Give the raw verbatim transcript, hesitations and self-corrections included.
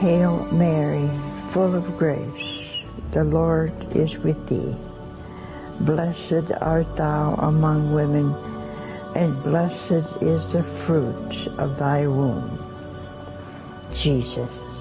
Hail Mary, full of grace, the Lord is with thee. Blessed art thou among women, and blessed is the fruit of thy womb, Jesus.